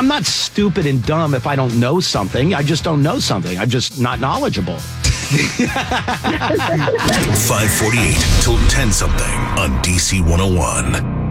I'm not stupid and dumb if I don't know something. I just don't know something. I'm just not knowledgeable. 548 till 10 something on DC 101.